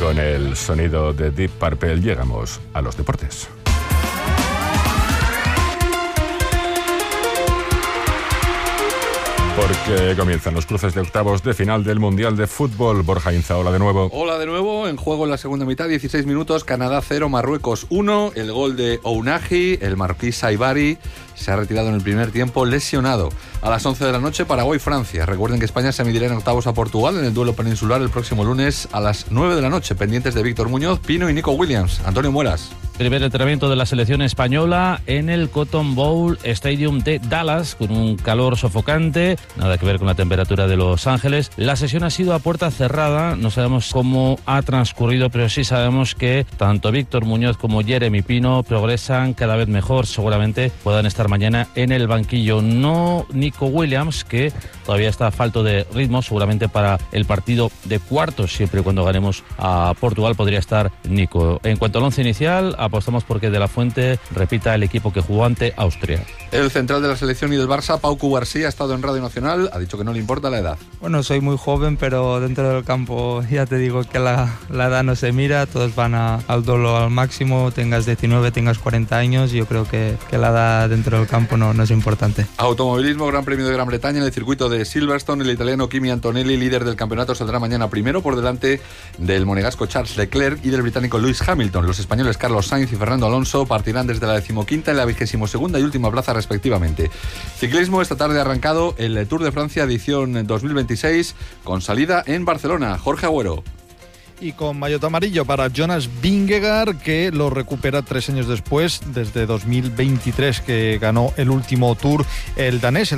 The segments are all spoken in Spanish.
con el sonido de Deep Purple llegamos a los deportes. Porque comienzan los cruces de octavos de final del Mundial de Fútbol. Borja Inza, hola de nuevo. Hola de nuevo, en juego en la segunda mitad, 16 minutos, Canadá 0, Marruecos 1, el gol de Ounahi, el marroquí Saibari se ha retirado en el primer tiempo lesionado. A las 11 de la noche, Paraguay-Francia. Recuerden que España se medirá en octavos a Portugal en el duelo peninsular el próximo lunes a las 9 de la noche, pendientes de Víctor Muñoz, Pino y Nico Williams. Antonio Muelas. Primer entrenamiento de la selección española en el Cotton Bowl Stadium de Dallas, con un calor sofocante, nada que ver con la temperatura de Los Ángeles. La sesión ha sido a puerta cerrada, no sabemos cómo ha transcurrido, pero sí sabemos que tanto Víctor Muñoz como Jeremy Pino progresan cada vez mejor, seguramente puedan estar mañana en el banquillo. No Nico Williams, que todavía está falto de ritmo, seguramente para el partido de cuartos, siempre y cuando ganemos a Portugal podría estar Nico. En cuanto al once inicial, apostamos porque De La Fuente repita el equipo que jugó ante Austria. El central de la selección y del Barça, Pau Cubarsí, ha estado en Radio Nacional, ha dicho que no le importa la edad. Bueno, soy muy joven, pero dentro del campo ya te digo que la edad no se mira, todos van al dolo al máximo, tengas 19, tengas 40 años, yo creo que la edad dentro del campo no es importante. Automovilismo, Gran Premio de Gran Bretaña en el circuito de Silverstone, el italiano Kimi Antonelli, líder del campeonato, saldrá mañana primero por delante del monegasco Charles Leclerc y del británico Lewis Hamilton. Los españoles Carlos Sainz y Fernando Alonso partirán desde la 15ª y la 22ª y última plaza respectivamente. Ciclismo, esta tarde ha arrancado el Tour de Francia edición 2026 con salida en Barcelona. Jorge Agüero. Y con maillot amarillo para Jonas Vingegaard, que lo recupera 3 años después, desde 2023, que ganó el último Tour el danés,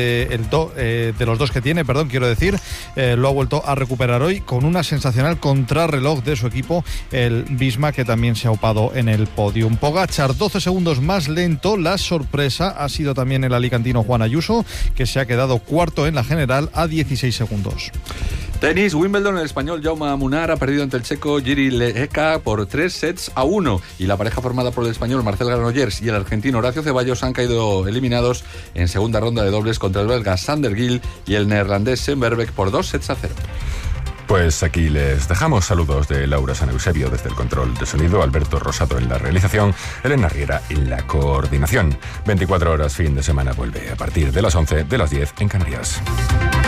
de los dos que tiene, lo ha vuelto a recuperar hoy con una sensacional contrarreloj de su equipo, el Visma, que también se ha upado en el podium. Pogačar, 12 segundos más lento. La sorpresa ha sido también el alicantino Juan Ayuso, que se ha quedado cuarto en la general a 16 segundos. Tenis, Wimbledon, el español Jaume Munar ha perdido ante el checo Jiří Lehecka por 3-1 y la pareja formada por el español Marcel Granollers y el argentino Horacio Ceballos han caído eliminados en segunda ronda de dobles contra el belga Sander Gill y el neerlandés Sam Verbeek por 2-0. Pues aquí les dejamos. Saludos de Laura San Eusebio desde el control de sonido, Alberto Rosado en la realización, Elena Riera en la coordinación. 24 horas fin de semana vuelve a partir de las 11, de las 10 en Canarias.